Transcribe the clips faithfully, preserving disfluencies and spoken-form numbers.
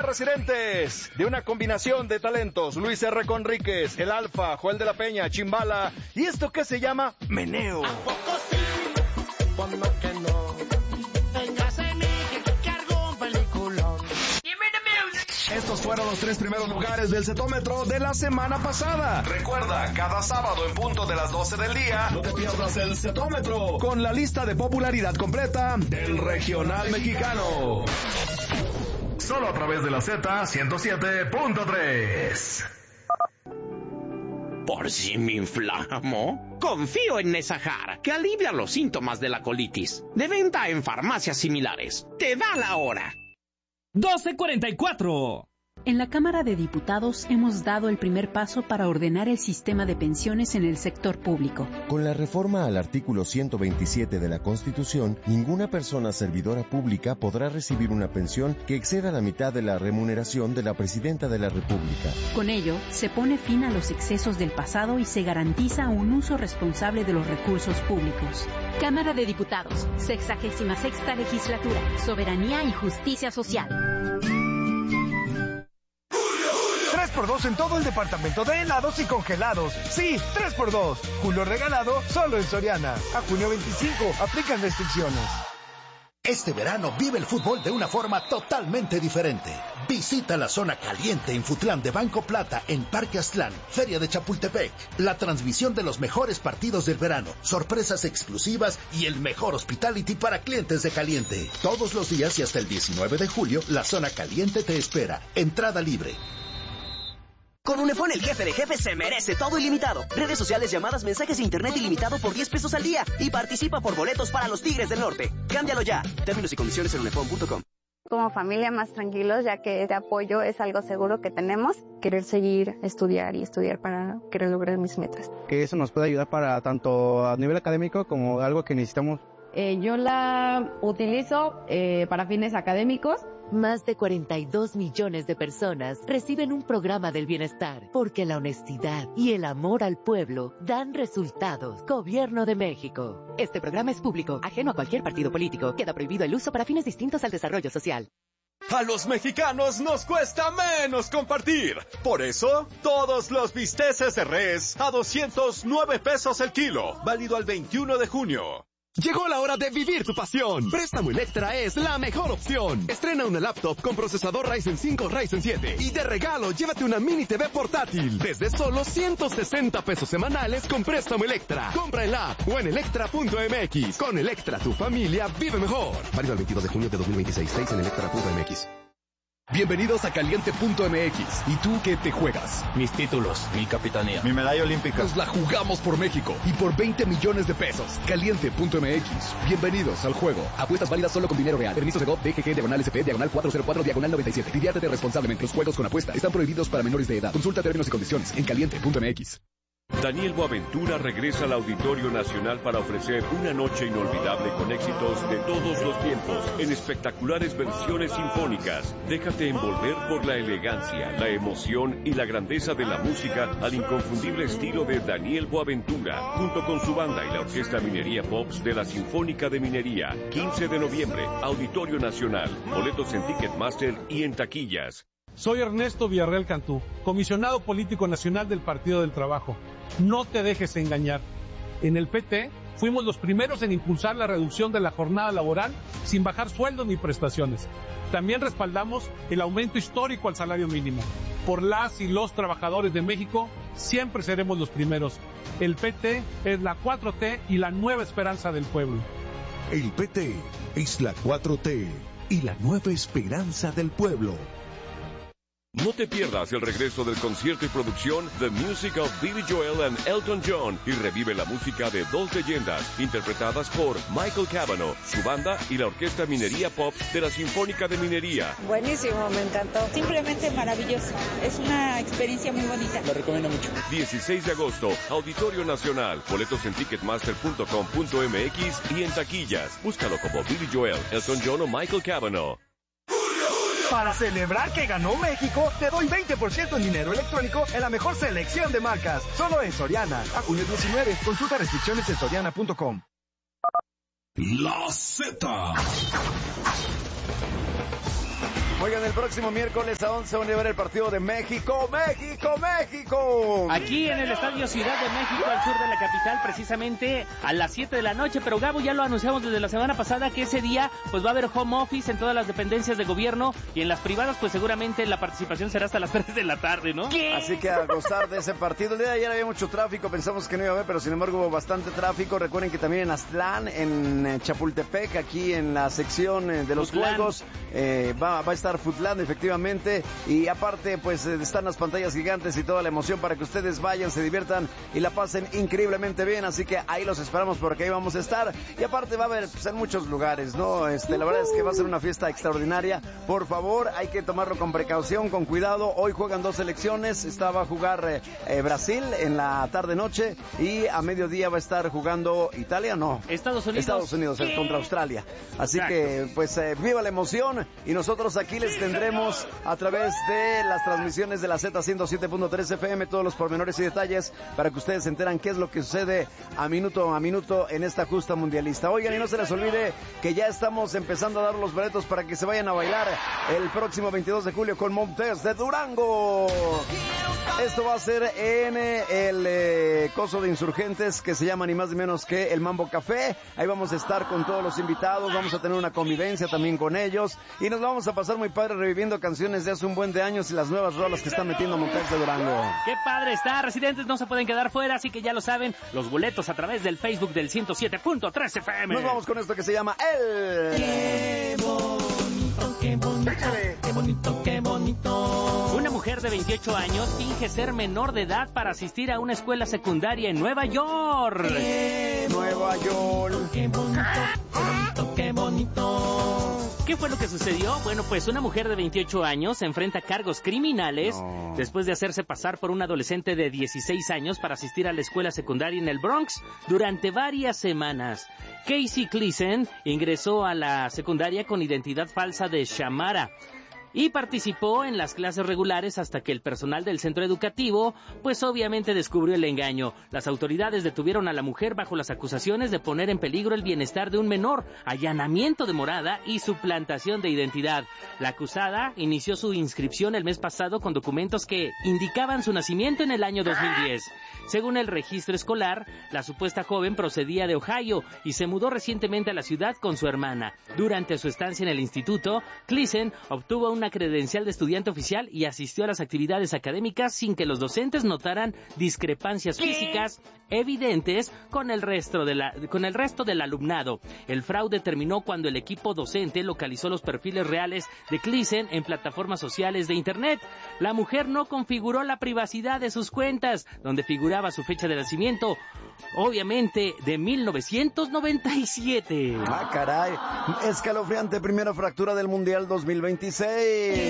residentes de una combinación de talentos, Luis R. Conríquez, el Alfa, Joel de la Peña, Chimbala, y esto que se llama meneo. ¿A poco sí? ¿Por no que no? Vengas en mí, que cargo un peliculón. Estos fueron los tres primeros lugares del Cetómetro de la semana pasada. Recuerda, cada sábado en punto de las doce del día, no te pierdas el Cetómetro con la lista de popularidad completa del regional mexicano. Solo a través de la Z ciento siete punto tres. ¿Por si me inflamo? Confío en Nesajar, que alivia los síntomas de la colitis. De venta en farmacias similares. Te da la hora. doce cuarenta y cuatro. En la Cámara de Diputados hemos dado el primer paso para ordenar el sistema de pensiones en el sector público. Con la reforma al artículo ciento veintisiete de la Constitución, ninguna persona servidora pública podrá recibir una pensión que exceda la mitad de la remuneración de la Presidenta de la República. Con ello, se pone fin a los excesos del pasado y se garantiza un uso responsable de los recursos públicos. Cámara de Diputados, sexagésima sexta legislatura, soberanía y justicia social. tres por dos en todo el departamento de helados y congelados. Sí, tres por dos. Julio regalado solo en Soriana. A junio veinticinco, aplican restricciones. Este verano vive el fútbol de una forma totalmente diferente. Visita la zona caliente en Futlán de Banco Plata en Parque Aztlán, Feria de Chapultepec. La transmisión de los mejores partidos del verano, sorpresas exclusivas y el mejor hospitality para clientes de Caliente. Todos los días y hasta el diecinueve de julio, la zona caliente te espera. Entrada libre. Con Unifón el jefe de jefes se merece todo ilimitado. Redes sociales, llamadas, mensajes e internet ilimitado por diez pesos al día. Y participa por boletos para los Tigres del Norte. Cámbialo ya. Términos y condiciones en unifón punto com. Como familia más tranquilos, ya que este apoyo es algo seguro que tenemos. Querer seguir, estudiar y estudiar para querer lograr mis metas. Que eso nos puede ayudar para tanto a nivel académico como algo que necesitamos. Eh, yo la utilizo eh, para fines académicos. Más de cuarenta y dos millones de personas reciben un programa del bienestar, porque la honestidad y el amor al pueblo dan resultados. Gobierno de México. Este programa es público, ajeno a cualquier partido político. Queda prohibido el uso para fines distintos al desarrollo social. A los mexicanos nos cuesta menos compartir. Por eso, todos los bisteces de res a doscientos nueve pesos el kilo. Válido al veintiuno de junio. Llegó la hora de vivir tu pasión. Préstamo Electra es la mejor opción. Estrena una laptop con procesador Ryzen cinco, Ryzen siete. Y de regalo, llévate una mini T V portátil. Desde solo ciento sesenta pesos semanales con Préstamo Electra. Compra en la app o en electra punto m x. Con Electra, tu familia vive mejor. Válido el veintidós de junio de dos mil veintiséis. seis en electra punto m x. Bienvenidos a Caliente punto m x. ¿Y tú qué te juegas? Mis títulos, mi capitanía, mi medalla olímpica. Nos la jugamos por México y por veinte millones de pesos. Caliente punto m x. Bienvenidos al juego. Apuestas válidas solo con dinero real. Permisos de G O V, D G G, diagonal S P, diagonal cuatrocientos cuatro, diagonal noventa y siete. Diviértete responsablemente. Los juegos con apuesta están prohibidos para menores de edad. Consulta términos y condiciones en Caliente punto m x. Daniel Boaventura regresa al Auditorio Nacional para ofrecer una noche inolvidable con éxitos de todos los tiempos, en espectaculares versiones sinfónicas. Déjate envolver por la elegancia, la emoción y la grandeza de la música al inconfundible estilo de Daniel Boaventura, junto con su banda y la Orquesta Minería Pops de la Sinfónica de Minería. quince de noviembre, Auditorio Nacional. Boletos en Ticketmaster y en taquillas. Soy Ernesto Villarreal Cantú, comisionado político nacional del Partido del Trabajo. No te dejes engañar. En el P T fuimos los primeros en impulsar la reducción de la jornada laboral sin bajar sueldos ni prestaciones. También respaldamos el aumento histórico al salario mínimo. Por las y los trabajadores de México, siempre seremos los primeros. El P T es la cuatro T y la nueva esperanza del pueblo. El P T es la cuatro T y la nueva esperanza del pueblo. No te pierdas el regreso del concierto y producción The Music of Billy Joel and Elton John y revive la música de dos leyendas interpretadas por Michael Cavanaugh, su banda y la Orquesta Minería Pop de la Sinfónica de Minería. Buenísimo, me encantó. Simplemente maravilloso. Es una experiencia muy bonita. Lo recomiendo mucho. dieciséis de agosto, Auditorio Nacional. Boletos en ticketmaster punto com punto m x y en taquillas. Búscalo como Billy Joel, Elton John o Michael Cavanaugh. Para celebrar que ganó México, te doy veinte por ciento en dinero electrónico en la mejor selección de marcas. Solo en Soriana. A junio diecinueve. Consulta restricciones en soriana punto com. La Z. Oigan, el próximo miércoles a once van a ver el partido de México, México, México. Aquí en el Estadio Ciudad de México, al sur de la capital, precisamente a las siete de la noche. Pero Gabo, ya lo anunciamos desde la semana pasada que ese día pues va a haber home office en todas las dependencias de gobierno y en las privadas pues seguramente la participación será hasta las tres de la tarde, ¿no? ¿Qué? Así que a gozar de ese partido. El día de ayer había mucho tráfico, pensamos que no iba a haber, pero sin embargo hubo bastante tráfico. Recuerden que también en Aztlán, en Chapultepec, aquí en la sección de los Futlán. juegos, eh, va, va a estar Futlán, efectivamente, y aparte pues están las pantallas gigantes y toda la emoción para que ustedes vayan, se diviertan y la pasen increíblemente bien, así que ahí los esperamos porque ahí vamos a estar, y aparte va a haber pues, en muchos lugares, ¿no? Este, la verdad es que va a ser una fiesta extraordinaria. Por favor, hay que tomarlo con precaución, con cuidado. Hoy juegan dos selecciones, esta va a jugar eh, eh, Brasil en la tarde-noche y a mediodía va a estar jugando Italia, no, Estados Unidos, Estados Unidos eh, contra Australia, así Exacto. que pues eh, viva la emoción, y nosotros aquí les tendremos a través de las transmisiones de la Z ciento siete punto tres F M todos los pormenores y detalles para que ustedes se enteran qué es lo que sucede a minuto a minuto en esta justa mundialista. Oigan, y no se les olvide que ya estamos empezando a dar los boletos para que se vayan a bailar el próximo veintidós de julio con Montes de Durango. Esto va a ser en el eh, coso de Insurgentes, que se llama ni más ni menos que el Mambo Café. Ahí vamos a estar con todos los invitados, vamos a tener una convivencia también con ellos y nos vamos a pasar muy padre reviviendo canciones de hace un buen de años y las nuevas rolas que está metiendo Montes de Durango. ¡Qué padre está! Residentes no se pueden quedar fuera, así que ya lo saben, los boletos a través del Facebook del ciento siete punto tres F M. Nos vamos con esto que se llama El... ¡Qué bonito, qué bonito, qué bonito, qué bonito! Una mujer de veintiocho años finge ser menor de edad para asistir a una escuela secundaria en Nueva York. ¡Qué Nueva York! ¡Qué bonito, qué bonito, qué bonito! ¿Qué fue lo que sucedió? Bueno, pues una mujer de veintiocho años se enfrenta a cargos criminales no. después de hacerse pasar por un adolescente de dieciséis años para asistir a la escuela secundaria en el Bronx durante varias semanas. Casey Cleason ingresó a la secundaria con identidad falsa de Shamara y participó en las clases regulares hasta que el personal del centro educativo pues obviamente descubrió el engaño. Las autoridades detuvieron a la mujer bajo las acusaciones de poner en peligro el bienestar de un menor, allanamiento de morada y suplantación de identidad. La acusada inició su inscripción el mes pasado con documentos que indicaban su nacimiento en el año dos mil diez. Según el registro escolar, la supuesta joven procedía de Ohio y se mudó recientemente a la ciudad con su hermana. Durante su estancia en el instituto, Cleason obtuvo una credencial de estudiante oficial y asistió a las actividades académicas sin que los docentes notaran discrepancias físicas evidentes con el resto de la, con el resto del alumnado. El fraude terminó cuando el equipo docente localizó los perfiles reales de Cleason en plataformas sociales de internet. La mujer no configuró la privacidad de sus cuentas, donde figuraba su fecha de nacimiento, obviamente de mil novecientos noventa y siete. Ah, caray. Escalofriante primera fractura del Mundial dos mil veintiséis.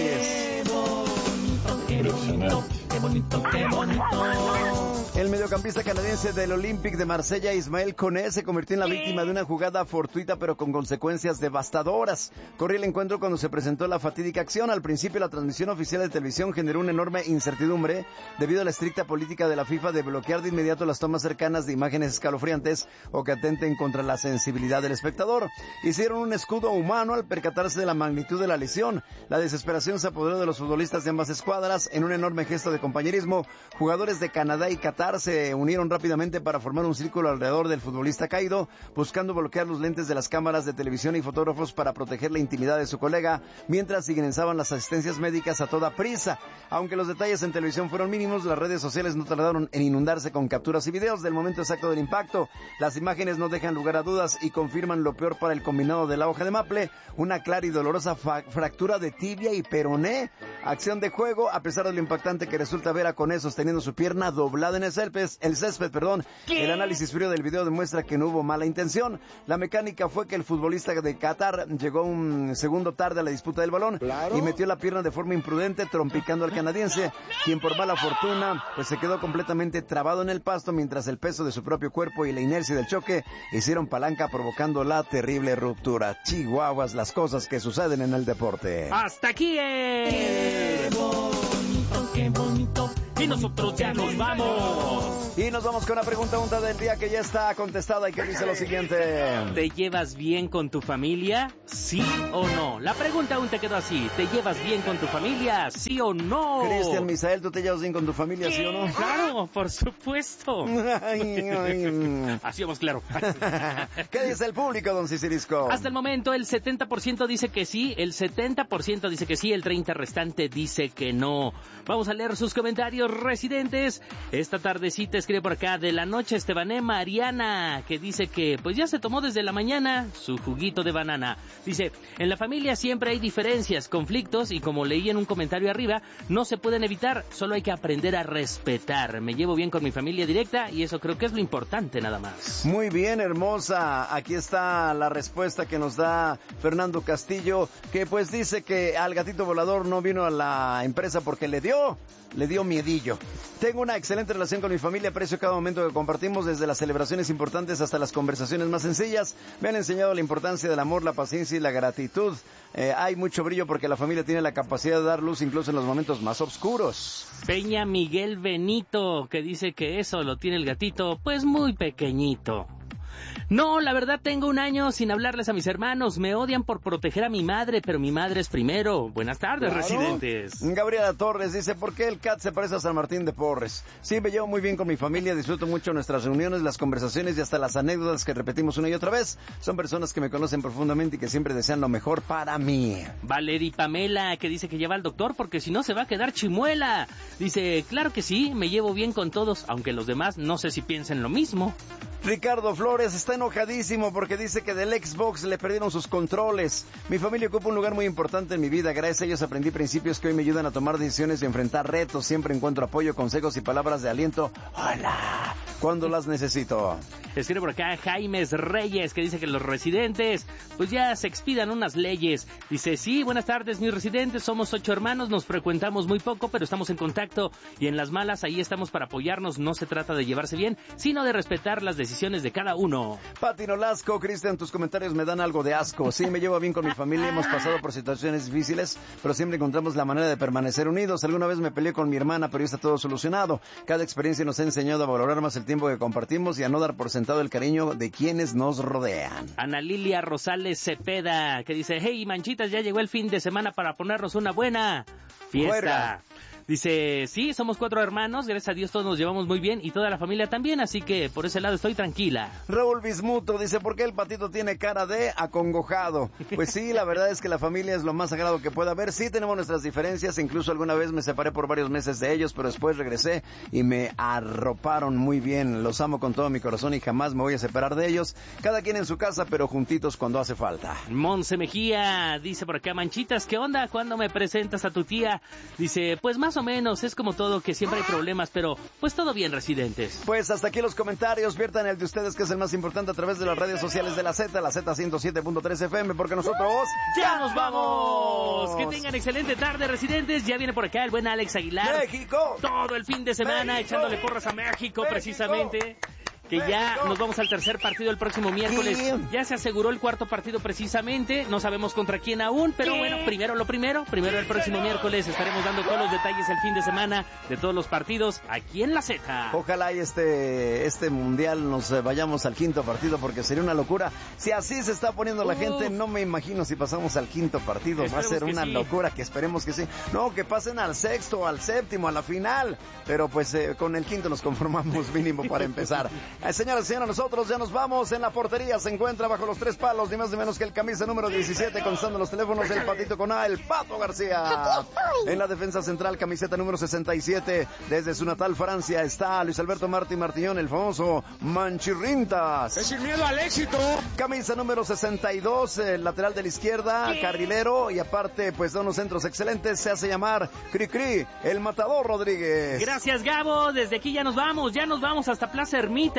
Qué bonito, qué bonito, qué bonito, qué bonito. El mediocampista canadiense del Olympique de Marsella, Ismael Koné, se convirtió en la víctima de una jugada fortuita pero con consecuencias devastadoras. Corría el encuentro cuando se presentó la fatídica acción. Al principio, la transmisión oficial de televisión generó una enorme incertidumbre debido a la estricta política de la FIFA de bloquear de inmediato las tomas cercanas de imágenes escalofriantes o que atenten contra la sensibilidad del espectador. Hicieron un escudo humano al percatarse de la magnitud de la lesión. La desesperación se apoderó de los futbolistas de ambas escuadras. En un enorme gesto de compañerismo, jugadores de Canadá y Qatar se unieron rápidamente para formar un círculo alrededor del futbolista caído, buscando bloquear los lentes de las cámaras de televisión y fotógrafos para proteger la intimidad de su colega, mientras ingresaban las asistencias médicas a toda prisa. Aunque los detalles en televisión fueron mínimos, las redes sociales no tardaron en inundarse con capturas y videos del momento exacto del impacto. Las imágenes no dejan lugar a dudas y confirman lo peor para el combinado de la hoja de maple, una clara y dolorosa fa- fractura de tibia y peroné. Acción de juego, a pesar de lo impactante que resulta ver a Koné sosteniendo su pierna doblada en el césped, el césped, perdón. ¿Qué? El análisis frío del video demuestra que no hubo mala intención. La mecánica fue que el futbolista de Qatar llegó un segundo tarde a la disputa del balón, ¿claro?, y metió la pierna de forma imprudente, trompicando al canadiense, quien por mala fortuna pues se quedó completamente trabado en el pasto, mientras el peso de su propio cuerpo y la inercia del choque hicieron palanca, provocando la terrible ruptura. Chihuahuas, las cosas que suceden en el deporte. Hasta aquí el... Qué bonito, qué bonito, y nosotros ya nos vamos. Y nos vamos con la pregunta unta del día que ya está contestada y que dice lo siguiente. ¿Te llevas bien con tu familia? ¿Sí o no? La pregunta unta quedó así. ¿Te llevas bien con tu familia? ¿Sí o no? Cristian Misael, ¿tú te llevas bien con tu familia? ¿Sí, ¿Sí o no? Claro, por supuesto. Ay, ay. Así vamos, claro. ¿Qué dice el público, don Cicirisco? Hasta el momento el setenta por ciento dice que sí, el setenta por ciento dice que sí, el treinta por ciento restante dice que no. Vamos a leer sus comentarios, residentes. Esta tardecita escribe por acá de la noche Estebané Mariana, que dice que pues ya se tomó desde la mañana su juguito de banana. Dice, en la familia siempre hay diferencias, conflictos y como leí en un comentario arriba, no se pueden evitar, solo hay que aprender a respetar. Me llevo bien con mi familia directa y eso creo que es lo importante nada más. Muy bien, hermosa. Aquí está la respuesta que nos da Fernando Castillo, que pues dice que al gatito volador no vino a la empresa porque le dio, le dio miedillo. Tengo una excelente relación con mi familia, aprecio cada momento que compartimos, desde las celebraciones importantes hasta las conversaciones más sencillas. Me han enseñado la importancia del amor, la paciencia y la gratitud. Eh, hay mucho brillo porque la familia tiene la capacidad de dar luz incluso en los momentos más oscuros. Peña Miguel Benito, que dice que eso lo tiene el gatito, pues muy pequeñito. No, la verdad tengo un año sin hablarles a mis hermanos. Me odian por proteger a mi madre, pero mi madre es primero. Buenas tardes, claro. Residentes. Gabriela Torres dice, ¿por qué el C A T se parece a San Martín de Porres? Sí, me llevo muy bien con mi familia, disfruto mucho nuestras reuniones, las conversaciones y hasta las anécdotas que repetimos una y otra vez. Son personas que me conocen profundamente y que siempre desean lo mejor para mí. Valeri Pamela, que dice que lleva al doctor porque si no se va a quedar chimuela. Dice, claro que sí, me llevo bien con todos, aunque los demás no sé si piensen lo mismo. Ricardo Flores está enojadísimo porque dice que del Xbox le perdieron sus controles. Mi familia ocupa un lugar muy importante en mi vida. Gracias a ellos aprendí principios que hoy me ayudan a tomar decisiones y enfrentar retos. Siempre encuentro apoyo, consejos y palabras de aliento. ¡Hola! Cuando las necesito. Escribe por acá Jaimes Reyes, que dice que los residentes pues ya se expidan unas leyes. Dice, sí, buenas tardes mis residentes, somos ocho hermanos, nos frecuentamos muy poco, pero estamos en contacto y en las malas ahí estamos para apoyarnos. No se trata de llevarse bien, sino de respetar las decisiones de cada uno. Pati Nolasco, Cristian, tus comentarios me dan algo de asco. Sí, me llevo bien con mi familia, hemos pasado por situaciones difíciles, pero siempre encontramos la manera de permanecer unidos. Alguna vez me peleé con mi hermana, pero ya está todo solucionado. Cada experiencia nos ha enseñado a valorar más el tiempo que compartimos y a no dar por sentado el cariño de quienes nos rodean. Ana Lilia Rosales Cepeda, que dice, hey manchitas, ya llegó el fin de semana para ponernos una buena fiesta. Juerga. Dice, sí, somos cuatro hermanos, gracias a Dios todos nos llevamos muy bien y toda la familia también, así que por ese lado estoy tranquila. Raúl Bismuto dice, ¿por qué el patito tiene cara de acongojado? Pues sí, la verdad es que la familia es lo más sagrado que pueda haber. Sí tenemos nuestras diferencias, incluso alguna vez me separé por varios meses de ellos, pero después regresé y me arroparon muy bien. Los amo con todo mi corazón y jamás me voy a separar de ellos. Cada quien en su casa, pero juntitos cuando hace falta. Monse Mejía dice por acá, manchitas, ¿qué onda? ¿Cuándo me presentas a tu tía? Dice, pues más o menos, es como todo, que siempre hay problemas, pero pues todo bien, residentes. Pues hasta aquí los comentarios, viertan el de ustedes, que es el más importante, a través de las redes sociales de la Z, la Z ciento siete punto tres F M, porque nosotros ¡ya nos vamos! Que tengan excelente tarde, residentes. Ya viene por acá el buen Alex Aguilar. ¡México! Todo el fin de semana México, echándole porras a México, México, precisamente. Que ya México. Nos vamos al tercer partido el próximo miércoles. ¿Qué? Ya se aseguró el cuarto partido precisamente. No sabemos contra quién aún, pero ¿Qué? bueno, primero lo primero. Primero el próximo miércoles estaremos dando todos los detalles el fin de semana de todos los partidos aquí en la Z. Ojalá y este, este mundial nos eh, vayamos al quinto partido, porque sería una locura. Si así se está poniendo la Uf. gente, no me imagino si pasamos al quinto partido. Esperemos Va a ser que una sí. locura, que esperemos que sí. No, que pasen al sexto, al séptimo, a la final. Pero pues eh, con el quinto nos conformamos mínimo para empezar. Eh, señoras y señores, nosotros ya nos vamos. En la portería se encuentra bajo los tres palos, ni más ni menos que el camisa número diecisiete, contando los teléfonos, el patito con A, el Pato García. En la defensa central, camiseta número sesenta y siete, desde su natal Francia, está Luis Alberto Martí Martillón, el famoso Manchirrintas. Es sin miedo al éxito. Camisa número sesenta y dos, el lateral de la izquierda, carrilero, y aparte pues da unos centros excelentes, se hace llamar Cri Cri, el Matador Rodríguez. Gracias, Gabo. Desde aquí ya nos vamos, ya nos vamos hasta Plaza Ermita.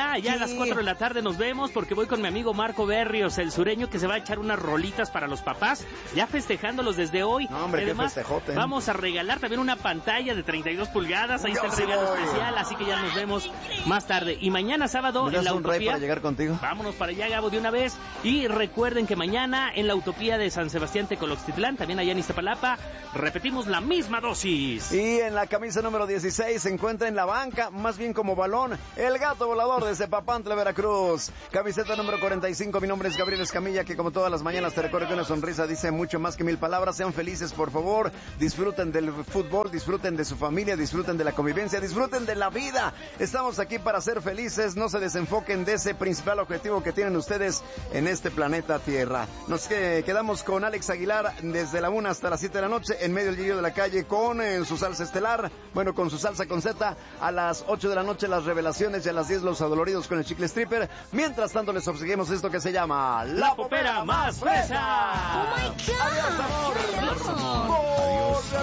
allá, allá sí. A las cuatro de la tarde nos vemos porque voy con mi amigo Marco Berrios, el sureño, que se va a echar unas rolitas para los papás, ya festejándolos desde hoy. No, hombre, además, qué festejote. Vamos a regalar también una pantalla de treinta y dos pulgadas, ahí Yo está el regalo voy. especial, así que ya nos vemos más tarde. Y mañana sábado ¿Me das en la un Utopía. rey para llegar contigo? Vámonos para allá, Gabo, de una vez. Y recuerden que mañana en la Utopía de San Sebastián Tecoloxtitlán, también allá en Iztapalapa, repetimos la misma dosis. Y en la camisa número dieciséis se encuentra en la banca, más bien como balón, el gato volador de Zepapantla, Veracruz. Camiseta número cuarenta y cinco, mi nombre es Gabriel Escamilla, que como todas las mañanas te recuerdo que una sonrisa dice mucho más que mil palabras. Sean felices, por favor, disfruten del fútbol, disfruten de su familia, disfruten de la convivencia, disfruten de la vida. Estamos aquí para ser felices, no se desenfoquen de ese principal objetivo que tienen ustedes en este planeta Tierra. Nos que, quedamos con Alex Aguilar desde la una hasta las siete de la noche, en medio del Giro de la Calle con eh, su salsa estelar, bueno, con su salsa con Z, a las ocho de la noche las revelaciones y a las diez los adoloridos con el chicle stripper. Mientras tanto les obseguimos esto que se llama La, la popera más fresa. Oh my God. Adiós, amor. Adiós, amor. Adiós.